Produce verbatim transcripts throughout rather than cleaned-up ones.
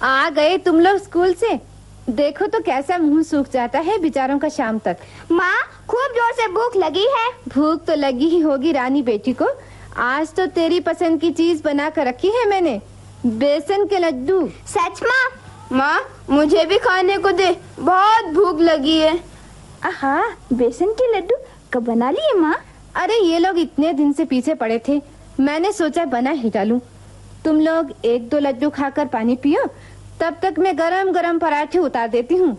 आ गए तुम लोग स्कूल से। देखो तो कैसा मुंह सूख जाता है बेचारों का शाम तक। माँ खूब जोर से भूख लगी है। भूख तो लगी ही होगी रानी बेटी को। आज तो तेरी पसंद की चीज बना कर रखी है मैंने, बेसन के लड्डू। सच माँ? माँ मुझे भी खाने को दे, बहुत भूख लगी है। आहा, बेसन के लड्डू कब बना लिए माँ? अरे ये लोग इतने दिन से पीछे पड़े थे, मैंने सोचा बना ही डालूं। तुम लोग एक दो लड्डू खाकर पानी पियो, तब तक मैं गरम गरम पराठे उतार देती हूँ।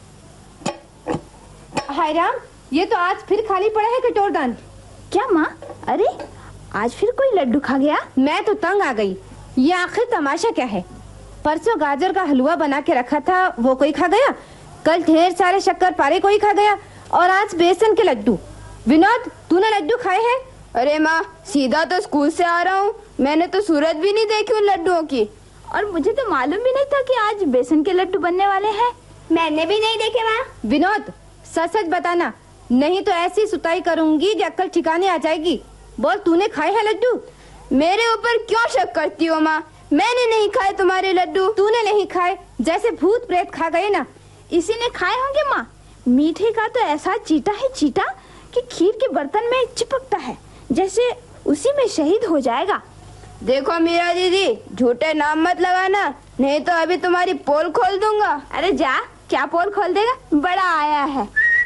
हाय राम, ये तो आज फिर खाली पड़ा है कटोरदान। क्या माँ? अरे आज फिर कोई लड्डू खा गया? मैं तो तंग आ गई। ये आखिर तमाशा क्या है? परसों गाजर का हलवा बना के रखा था, वो कोई खा गया। कल ढेर सारे शक्कर पारे कोई खा गया, और आज बेसन के लड्डू। विनोद, तूने लड्डू खाए हैं? अरे माँ, सीधा तो स्कूल से आ रहा हूँ, मैंने तो सूरत भी नहीं देखी उन लड्डुओं की। और मुझे तो मालूम भी नहीं था कि आज बेसन के लड्डू बनने वाले हैं। मैंने भी नहीं देखे माँ। विनोद, सच सच बताना, नहीं तो ऐसी सुताई करूंगी कि अक्ल ठिकाने आ जाएगी। बोल, तूने खाए हैं लड्डू? मेरे ऊपर क्यों शक करती हो माँ? मैंने नहीं खाए तुम्हारे लड्डू। तूने नहीं खाए, जैसे भूत प्रेत खा गए ना। इसी ने खाए होंगे माँ। मीठे का तो ऐसा चीटा है चीटा कि खीर के बर्तन में चिपकता है, जैसे उसी में शहीद हो जाएगा। देखो मीरा दीदी, झूठे नाम मत लगाना, नहीं तो अभी तुम्हारी पोल खोल दूंगा। अरे जा, क्या पोल खोल देगा? बड़ा आया है।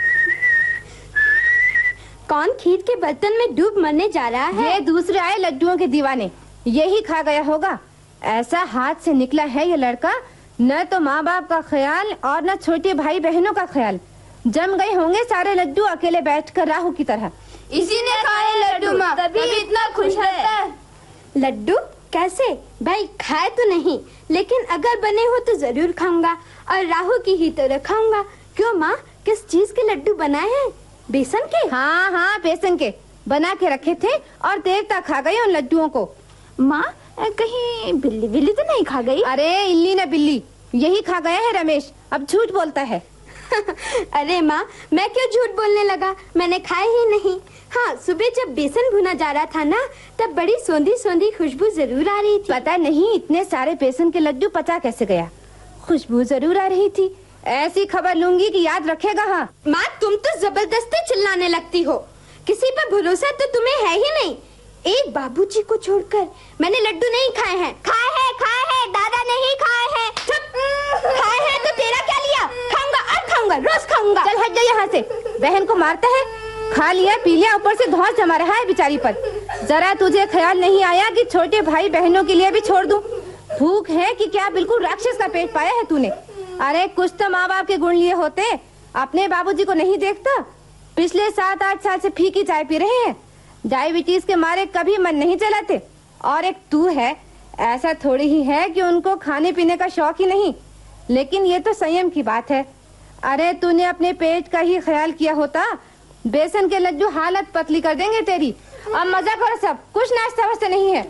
कौन खीर के बर्तन में डूब मरने जा रहा है? ये दूसरे आए लड्डुओं के दीवाने, यही खा गया होगा। ऐसा हाथ से निकला है ये लड़का, न तो माँ बाप का ख्याल और न छोटे भाई बहनों का ख्याल। जम गए होंगे सारे लड्डू अकेले बैठकर राहु की तरह। इसी ने खाए लड्डू माँ, तभी इतना खुश है। लड्डू कैसे? भाई खाए तो नहीं, लेकिन अगर बने हो तो जरूर खाऊंगा, और राहु की ही तो रखाऊंगा। क्यों माँ, किस चीज के लड्डू बनाए हैं? बेसन के? हाँ हाँ, बेसन के बना के रखे थे और देर तक खा गई उन लड्डुओं को। माँ कहीं बिल्ली बिल्ली तो नहीं खा गई? अरे इल्ली न बिल्ली, यही खा गया है रमेश। अब झूठ बोलता है। अरे माँ, मैं क्यों झूठ बोलने लगा? मैंने खाए ही नहीं। हाँ, सुबह जब बेसन भुना जा रहा था ना, तब बड़ी सोंधी सोंधी खुशबू जरूर आ रही थी। पता नहीं इतने सारे बेसन के लड्डू पचा कैसे गया, खुशबू जरूर आ रही थी। ऐसी खबर लूंगी कि याद रखेगा। हाँ माँ, तुम तो जबरदस्ती चिल्लाने लगती हो। किसी पर भरोसा तो तुम्हें है ही नहीं। एक बाबूजी को छोड़कर मैंने लड्डू नहीं खाए हैं। खाए हैं, खाए हैं, दादा नहीं खाए हैं। खाए हैं तो तेरा क्या लिया? खाऊंगा और खाऊंगा, रोज खाऊंगा। चल हट जा यहाँ से, बहन को मारता है। खा लिया पी लिया, ऊपर से धौंस जमा रहा है बेचारी पर। जरा तुझे ख्याल नहीं आया कि छोटे भाई बहनों के लिए भी छोड़ दूं? भूख है कि क्या बिल्कुल राक्षस का पेट पाया है तूने? अरे कुछ तो माँ बाप के गुण लिए होते। अपने बाबूजी को नहीं देखता? पिछले सात आठ साल से फीकी चाय पी रहे हैं, डायबिटीज के मारे कभी मन नहीं चलाते। और एक तू है, ऐसा थोड़ी ही है कि उनको खाने पीने का शौक ही नहीं, लेकिन ये तो संयम की बात है। अरे तूने अपने पेट का ही ख्याल किया होता, बेसन के लड्डू हालत पतली कर देंगे तेरी। अब मजा करो सब, कुछ नाश्ता वास्ता नहीं है।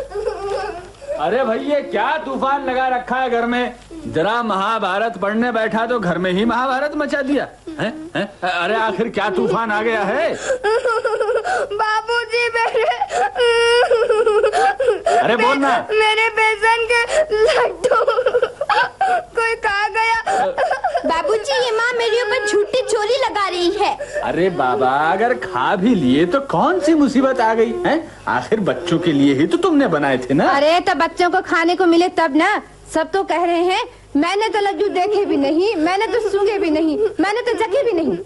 अरे भैया, क्या तूफान लगा रखा है घर में? जरा महाभारत पढ़ने बैठा तो घर में ही महाभारत मचा दिया है, है? अरे आखिर क्या तूफान आ गया है? बाबूजी मेरे अरे बोल ना। मेरे बेसन के लड्डू कोई खा गया। बाबूजी, ये माँ मेरे ऊपर झूठी चोरी लगा रही है। अरे बाबा, अगर खा भी लिए तो कौन सी मुसीबत आ गई है? आखिर बच्चों के लिए ही तो तुमने बनाए थे ना। अरे तब बच्चों को खाने को मिले तब ना। सब तो कह रहे हैं मैंने तो लड्डू देखे भी नहीं, मैंने तो सूंघे भी नहीं, मैंने तो चखे भी नहीं।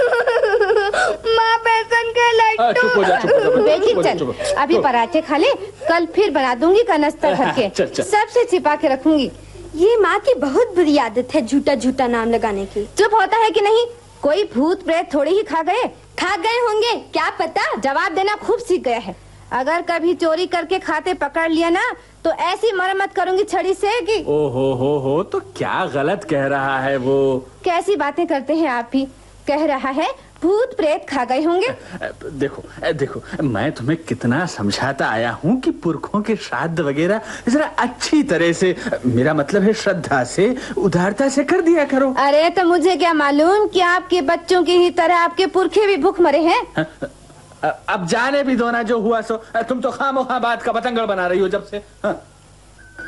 माँ बेसन के लड्डू। चुप हो जा, चुप हो जा, बेटी चुप हो जा, चल, चुप हो जा। अभी पराठे खा ले, कल फिर बना दूंगी कनस्तर भर के, चल, चल। सबसे छिपा के रखूंगी। ये माँ की बहुत बुरी आदत है झूठा झूठा नाम लगाने की। चुप होता है कि नहीं? कोई भूत प्रेत थोड़ी ही खा गए। खा गए होंगे, क्या पता। जवाब देना खूब सीख गया है। अगर कभी चोरी करके खाते पकड़ लिया ना, तो ऐसी मरम्मत करूंगी छड़ी से कि। ओ हो हो हो, तो क्या गलत कह रहा है वो? कैसी बातें करते हैं आप भी। कह रहा है भूत प्रेत खा गए होंगे। देखो देखो, मैं तुम्हें कितना समझाता आया हूँ कि पुरखों के श्राद्ध वगैरह जरा अच्छी तरह से, मेरा मतलब है श्रद्धा से, उदारता से कर दिया करो। अरे तो मुझे क्या मालूम कि आपके बच्चों की ही तरह आपके पुरखे भी भूख मरे हैं। हा? अब जाने भी दो ना, जो हुआ सो। तुम तो खामोखा बात का पतंगड़ बना रही हो जब से। हाँ।